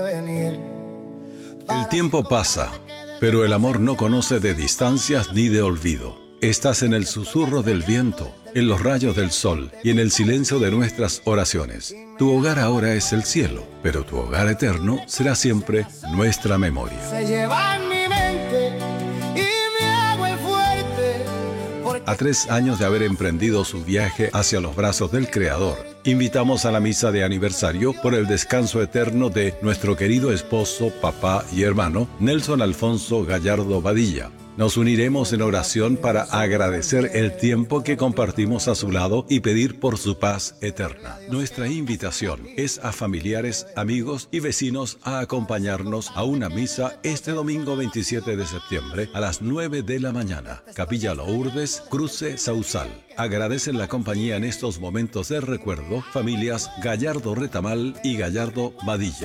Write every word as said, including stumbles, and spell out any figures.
El tiempo pasa, pero el amor no conoce de distancias ni de olvido. Estás en el susurro del viento, en los rayos del sol y en el silencio de nuestras oraciones. Tu hogar ahora es el cielo, pero tu hogar eterno será siempre nuestra memoria. Se lleva en mi mente y me hago el fuerte. Porque... A tres años de haber emprendido su viaje hacia los brazos del Creador, invitamos a la misa de aniversario por el descanso eterno de nuestro querido esposo, papá y hermano, Nelson Alfonso Gallardo Badilla. Nos uniremos en oración para agradecer el tiempo que compartimos a su lado y pedir por su paz eterna. Nuestra invitación es a familiares, amigos y vecinos a acompañarnos a una misa este domingo veintisiete de septiembre a las nueve de la mañana. Capilla Lourdes, Cruce Sausal. Agradecen la compañía en estos momentos de recuerdo familias Gallardo Retamal y Gallardo Badilla.